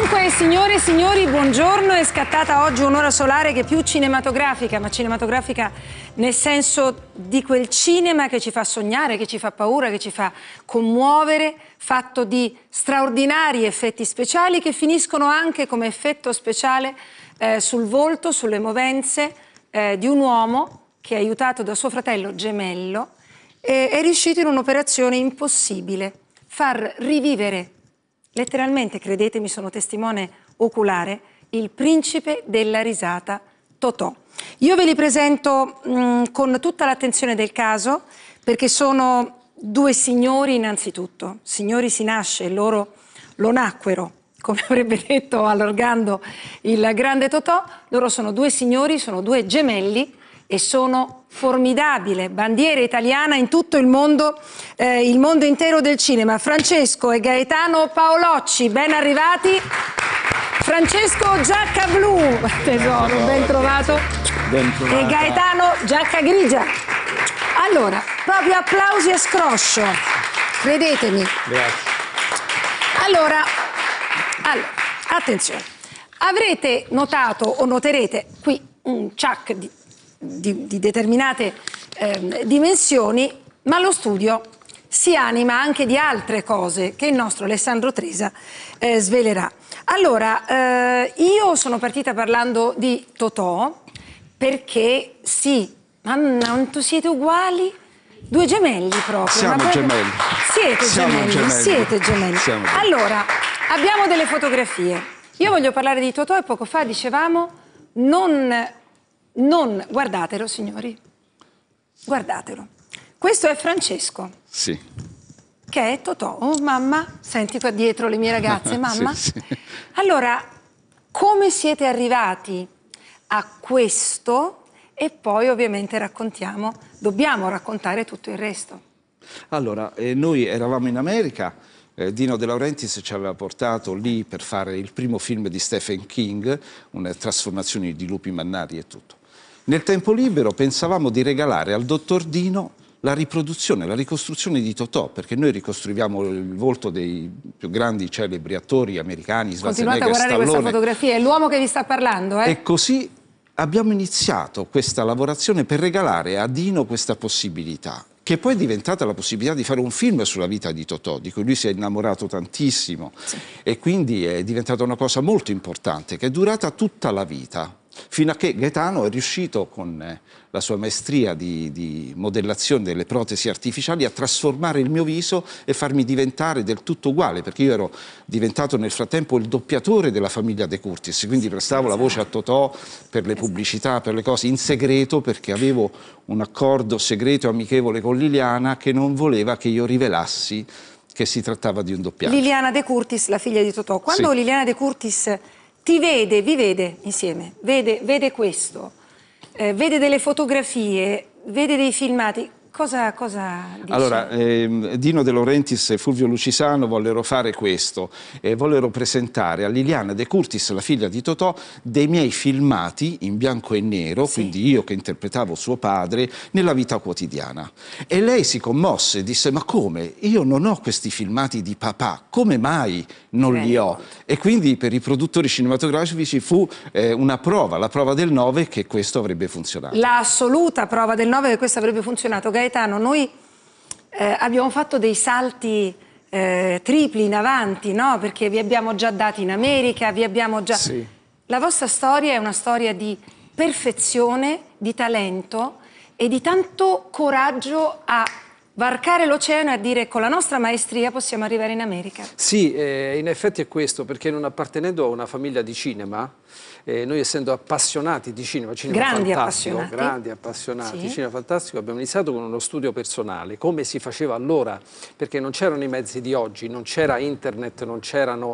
Dunque, signore e signori, buongiorno. È scattata oggi un'ora solare che è più cinematografica, ma cinematografica nel senso di quel cinema che ci fa sognare, che ci fa paura, che ci fa commuovere, fatto di straordinari effetti speciali che finiscono anche come effetto speciale sul volto, sulle movenze di un uomo che, aiutato da suo fratello gemello, è riuscito in un'operazione impossibile: far rivivere, letteralmente, credetemi, sono testimone oculare, il principe della risata, Totò. Io ve li presento con tutta l'attenzione del caso, perché sono due signori innanzitutto. Signori si nasce, loro lo nacquero, come avrebbe detto allorgando il grande Totò. Loro sono due signori, sono due gemelli e sono formidabile bandiera italiana in tutto il mondo intero del cinema. Francesco e Gaetano Paolocci, ben arrivati. Francesco giacca blu, tesoro, ben trovato. E Gaetano giacca grigia. Allora, proprio applausi a scroscio, credetemi. Grazie. Allora, attenzione, avrete notato o noterete qui un ciak di determinate dimensioni, ma lo studio si anima anche di altre cose che il nostro Alessandro Tresa svelerà. Allora, io sono partita parlando di Totò perché sì, ma non siete uguali? Due gemelli proprio. Siamo gemelli. Siete gemelli. Allora, abbiamo delle fotografie. Io voglio parlare di Totò e poco fa dicevamo guardatelo, signori, guardatelo. Questo è Francesco. Sì. Che è Totò. Oh, mamma, senti qua dietro le mie ragazze, mamma. Sì. Allora, come siete arrivati a questo? E poi ovviamente dobbiamo raccontare tutto il resto. Allora, noi eravamo in America, Dino De Laurentiis ci aveva portato lì per fare il primo film di Stephen King, una trasformazione di lupi mannari e tutto. Nel tempo libero pensavamo di regalare al dottor Dino la ricostruzione di Totò, perché noi ricostruiamo il volto dei più grandi celebri attori americani, Continuate a guardare Stallone. Questa fotografia, è l'uomo che vi sta parlando, E così abbiamo iniziato questa lavorazione per regalare a Dino questa possibilità, che poi è diventata la possibilità di fare un film sulla vita di Totò, di cui lui si è innamorato tantissimo, sì. E quindi è diventata una cosa molto importante, che è durata tutta la vita, fino a che Gaetano è riuscito con la sua maestria di modellazione delle protesi artificiali a trasformare il mio viso e farmi diventare del tutto uguale, perché io ero diventato nel frattempo il doppiatore della famiglia De Curtis, quindi prestavo la voce a Totò per le pubblicità, per le cose in segreto, perché avevo un accordo segreto e amichevole con Liliana che non voleva che io rivelassi che si trattava di un doppiaggio. Liliana De Curtis, la figlia di Totò. Quando sì. Liliana De Curtis vi vede insieme, vede questo, vede delle fotografie, vede dei filmati, cosa dice? Allora, Dino De Laurentiis e Fulvio Lucisano vollero fare questo, vollero presentare a Liliana De Curtis, la figlia di Totò, dei miei filmati in bianco e nero, sì. Quindi io che interpretavo suo padre, nella vita quotidiana. E lei si commosse e disse: ma come? Io non ho questi filmati di papà, come mai non li ho? E quindi per i produttori cinematografici fu una prova, la prova del 9, che questo avrebbe funzionato. L'assoluta prova del 9 che questo avrebbe funzionato. Gaetano, noi abbiamo fatto dei salti tripli in avanti, no? Perché vi abbiamo già dati in America, vi abbiamo già... Sì. La vostra storia è una storia di perfezione, di talento e di tanto coraggio a varcare l'oceano e a dire: con la nostra maestria possiamo arrivare in America. Sì, in effetti è questo, perché non appartenendo a una famiglia di cinema, noi essendo appassionati di cinema grandi appassionati sì. di cinema fantastico, abbiamo iniziato con uno studio personale, come si faceva allora, perché non c'erano i mezzi di oggi, non c'era internet, non c'erano